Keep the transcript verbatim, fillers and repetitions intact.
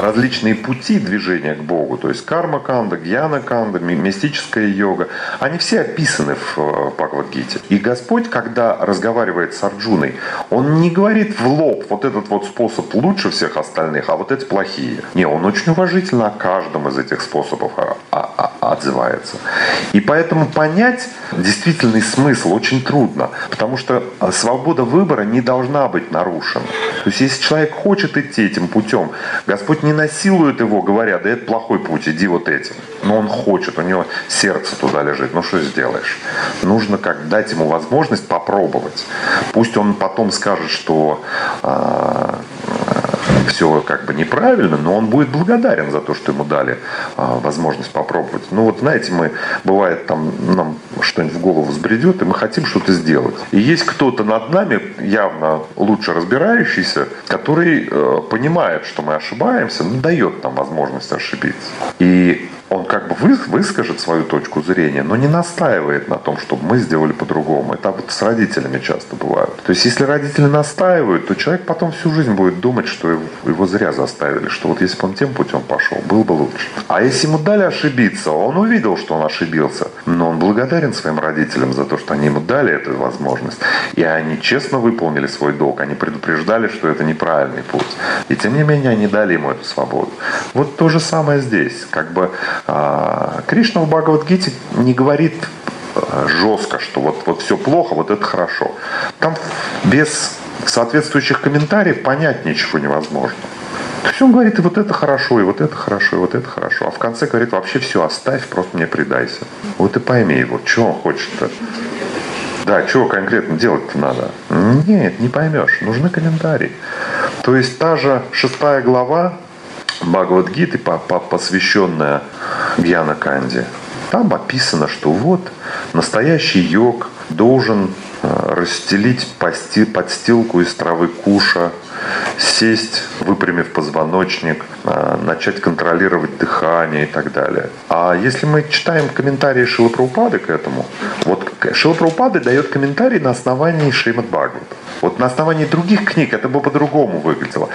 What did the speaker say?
различные пути движения к Богу, то есть карма-канда, гьяна-канда, мистическая йога, они все описаны в Бхагавад-гите. И Господь, когда разговаривает с Арджуной, Он не говорит в лоб, вот этот вот способ лучше всех остальных, а вот эти плохие. Не, Он очень уважительно о каждом из этих способов отзывается. И поэтому понять действительный смысл очень трудно, потому что свобода выбора не должна быть нарушена. То есть если человек хочет идти этим путем, Господь не насилует его, говоря, да это плохой путь, иди вот этим. Но он хочет, у него сердце туда лежит. Ну что сделаешь? Нужно как дать ему возможность попробовать. Пусть он потом скажет, что э, все как бы неправильно, но он будет благодарен за то, что ему дали э, возможность попробовать. Ну вот знаете, мы бывает там нам что-нибудь в голову взбредет, и мы хотим что-то сделать. И есть кто-то над нами, явно лучше разбирающийся, который э, понимает, что мы ошибаемся, но дает нам возможность ошибиться. И он как бы выскажет свою точку зрения, но не настаивает на том, чтобы мы сделали по-другому. Это вот с родителями часто бывает. То есть, если родители настаивают, то человек потом всю жизнь будет думать, что его, его зря заставили, что вот если бы он тем путем пошел, было бы лучше. А если ему дали ошибиться, он увидел, что он ошибился, но он благодарен своим родителям за то, что они ему дали эту возможность. И они честно выполнили свой долг, они предупреждали, что это неправильный путь. И тем не менее, они дали ему эту свободу. Вот то же самое здесь. Как бы Кришна в Бхагавад-гите не говорит жестко, что вот, вот все плохо, вот это хорошо. Там без соответствующих комментариев понять ничего невозможно. То есть он говорит, и вот это хорошо, и вот это хорошо, и вот это хорошо. А в конце говорит, вообще все оставь, просто мне предайся. Вот и пойми, вот что он хочет-то. Да, чего конкретно делать-то надо? Нет, не поймешь, нужны комментарии. То есть та же шестая глава Бхагавад-гиты, посвященная Гьяна-канде, там описано, что вот настоящий йог должен расстелить подстилку из травы куша, сесть, выпрямив позвоночник, начать контролировать дыхание и так далее. А если мы читаем комментарии Шрилы Прабхупады к этому, вот Шрила Прабхупада дает комментарий на основании Шримад Бхагавата. Вот на основании других книг это бы по-другому выглядело.